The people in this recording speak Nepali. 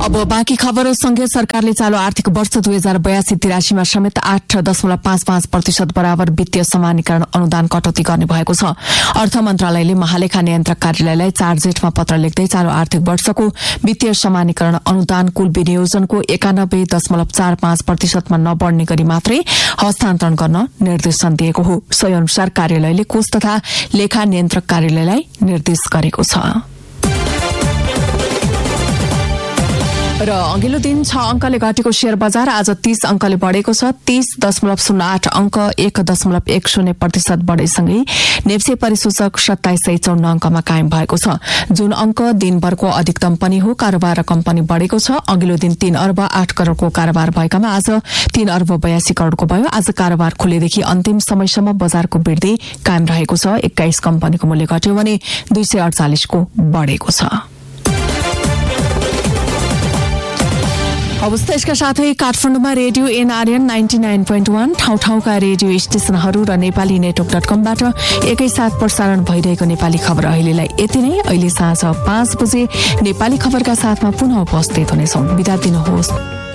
अब बाँकी खबरसँगै सरकारले चालू आर्थिक वर्ष 2082-83 मा समेत 8.55% बराबर वित्तीय समानीकरण अनुदान कटौती गर्ने भएको छ। अर्थ मन्त्रालयले महालेखा नियन्त्रक कार्यालयलाई 4 जेठमा पत्र लेख्दै चालू आर्थिक वर्षको वित्तीय समानीकरण अनुदान कुल विनियोजनको 91.45% मा नबढ्ने गरी मात्रै हस्तान्तरण गर्न निर्देशन दिएको हो। सोही अनुसार कार्यालयले कोष तथा लेखा नियन्त्रक कार्यालयलाई निर्देश गरेको छ। र अघिल्लो दिन 6 अंकले घटेको शेयर बजार आज 30 अंकले बढ़ेको छ। 30.08 अंक 1.10% बढ़ेसँगै नेप्से परिसूचक 2754 अंकमा कायम भएको छ, जुन अंक दिनभरको अधिकतम पनि हो। कारोबार रकम पनि बढ़ेको छ। अघिल्लो दिन 3 अर्ब 8 करोड़को कारोबार भएकामा आज 3 अर्ब 82 करोड़को भयो। आज कारोबार खुलेदेखि अन्तिम समयसम्म बजारको वृद्धि कायम रहेको छ। 21 कम्पनीको मूल्य घट्यो भने 248 को बढ़ेको छ। अवस्था यसका साथै काठमाडौँमा रेडियो एनआरएन 99.1 ठाउँ-ठाउँका रेडियो स्टेशनहरू र नेपाली नेटवर्क.com-बाट एकैसाथ प्रसारण भइरहेको नेपाली खबर अहिलेलाई यति नै। अहिले साँझ 5 बजे नेपाली खबरका साथमा पुनः उपस्थित हुनेछौं। बिदा दिनुहोस्।